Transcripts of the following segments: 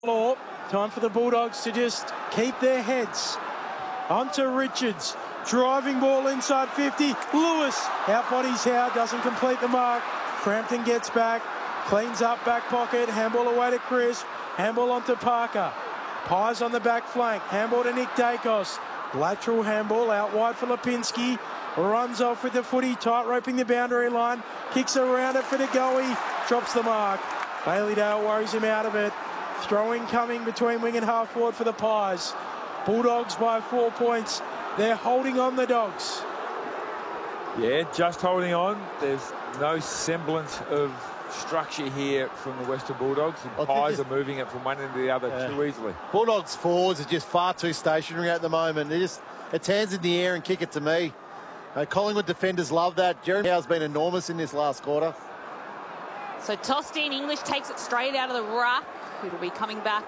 Time for the Bulldogs to just keep their heads. Onto Richards. Driving ball inside 50. Lewis outbodies Howe. Doesn't complete the mark. Frampton gets back. Cleans up back pocket. Handball away to Chris. Handball onto Parker. Pies on the back flank. Handball to Nick Dacos. Lateral handball out wide for Lipinski. Runs off with the footy. Tight roping the boundary line. Kicks around it for DeGoey. Drops the mark. Bailey Dale worries him out of it. Throwing coming between wing and half forward for the Pies. Bulldogs by 4 points. They're holding on, the Dogs. Yeah, just holding on. There's no semblance of structure here from the Western Bulldogs. The Pies are moving it from one end to the other too easily. Bulldogs forwards are just far too stationary at the moment. It's hands in the air and kick it to me. Collingwood defenders love that. Jeremy Howe's been enormous in this last quarter. So tossed in, English takes it straight out of the ruck. It'll be coming back.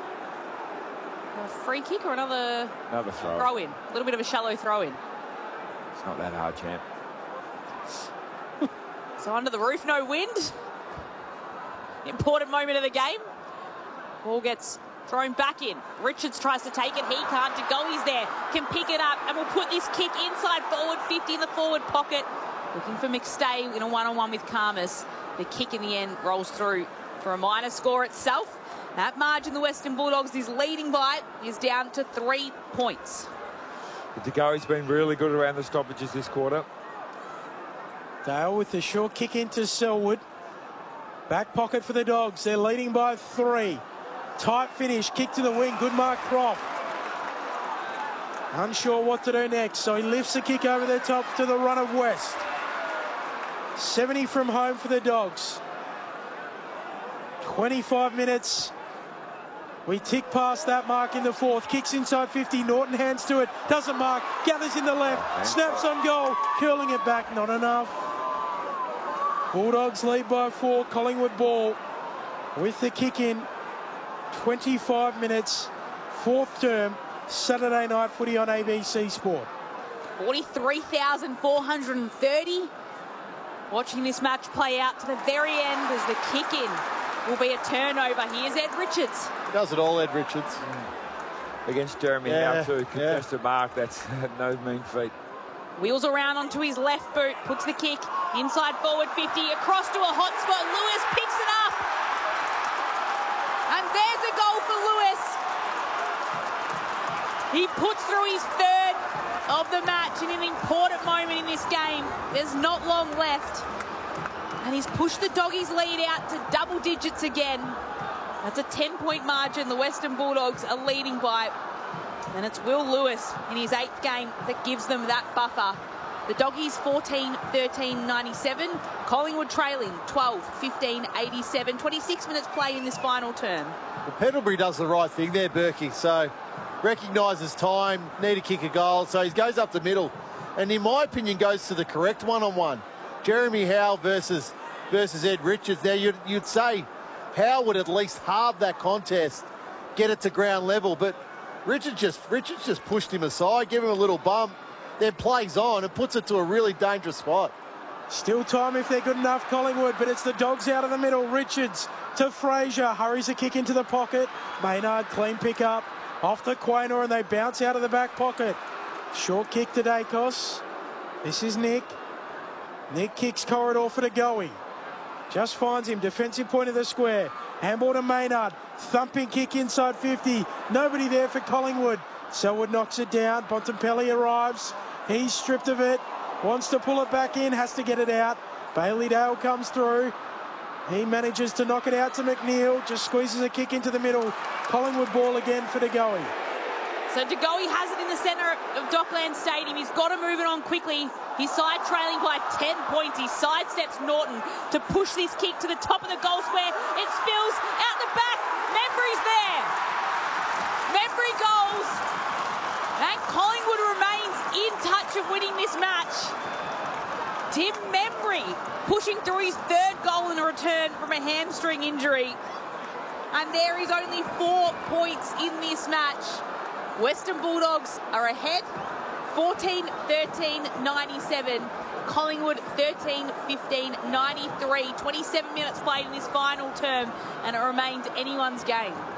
A free kick or another throw in. A little bit of a shallow throw in. It's not that hard, champ. So under the roof, no wind. Important moment of the game. Ball gets thrown back in. Richards tries to take it. He can't. DeGoey's there. Can pick it up and will put this kick inside forward 50 in the forward pocket. Looking for McStay in a one-on-one with Karmas. The kick in the end rolls through for a minor score itself. That margin the Western Bulldogs is leading by is down to 3 points. DeGoey's been really good around the stoppages this quarter. Dale with the short kick into Selwood. Back pocket for the Dogs. They're leading by 3. Tight finish. Kick to the wing. Good mark, Croft. Unsure what to do next, so he lifts the kick over the top to the run of West. 70 from home for the Dogs. 25 minutes. We tick past that mark in the fourth. Kicks inside 50. Norton hands to it. Doesn't mark. Gathers in the left. Snaps on goal. Curling it back. Not enough. Bulldogs lead by 4. Collingwood ball with the kick in. 25 minutes. Fourth term. Saturday night footy on ABC Sport. 43,430. Watching this match play out to the very end as the kick in will be a turnover. Here's Ed Richards. He does it all, Ed Richards. Against Jeremy now too. Contested mark. That's no mean feat. Wheels around onto his left boot. Puts the kick inside forward 50. Across to a hot spot. Lewis picks it up. And there's a goal for Lewis. He puts through his third of the match in an important moment in this game. There's not long left. And he's pushed the Doggies' lead out to double digits again. That's a 10-point margin the Western Bulldogs are leading by. And it's Will Lewis in his 8th game that gives them that buffer. The Doggies 14-13-97. Collingwood trailing 12-15-87. 26 minutes play in this final term. Well, Pendlebury does the right thing there, Berkey. So recognises time, need to kick a goal. So he goes up the middle. And in my opinion, goes to the correct one-on-one. Jeremy Howe versus Ed Richards. Now, you'd say Howe would at least halve that contest, get it to ground level. But Richards just pushed him aside, gave him a little bump, then plays on and puts it to a really dangerous spot. Still time if they're good enough, Collingwood, but it's the Dogs out of the middle. Richards to Fraser, hurries a kick into the pocket. Maynard, clean pick up. Off to Quaynor and they bounce out of the back pocket. Short kick to Dacos. This is Nick. Nick kicks corridor for DeGoey. Just finds him. Defensive point of the square. Handball to Maynard. Thumping kick inside 50. Nobody there for Collingwood. Selwood knocks it down. Bontempelli arrives. He's stripped of it. Wants to pull it back in. Has to get it out. Bailey Dale comes through. He manages to knock it out to McNeil. Just squeezes a kick into the middle. Collingwood ball again for DeGoey. So DeGoey has it in the centre of Dockland Stadium. He's got to move it on quickly. He's side trailing by 10 points. He sidesteps Norton to push this kick to the top of the goal square. It spills out the back. Membry's there. Membry goals. And Collingwood remains in touch of winning this match. Tim Membry pushing through his 3rd goal in a return from a hamstring injury. And there is only 4 points in this match. Western Bulldogs are ahead, 14-13-97. Collingwood 13-15-93. 27 minutes played in this final term, and it remains anyone's game.